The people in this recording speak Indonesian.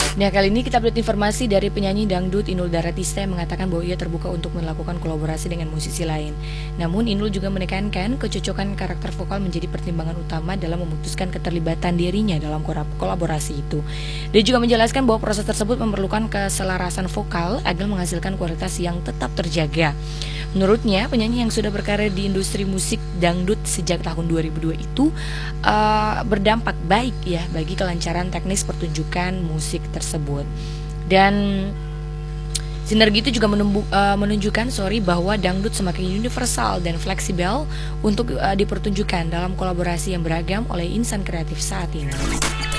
Nah, kali ini kita update informasi dari penyanyi dangdut Inul Daratista yang mengatakan bahwa ia terbuka untuk melakukan kolaborasi dengan musisi lain. Namun, Inul juga menekankan kecocokan karakter vokal menjadi pertimbangan utama dalam memutuskan keterlibatan dirinya dalam kolaborasi itu. Dia juga menjelaskan bahwa proses tersebut memerlukan keselarasan vokal agar menghasilkan kualitas yang tetap terjaga. Menurutnya, penyanyi yang sudah berkarir di industri musik dangdut sejak tahun 2002 itu berdampak baik ya bagi kelancaran teknis pertunjukan musik tersebut. Dan sinergi itu juga menunjukkan bahwa dangdut semakin universal dan fleksibel untuk dipertunjukkan dalam kolaborasi yang beragam oleh insan kreatif saat ini.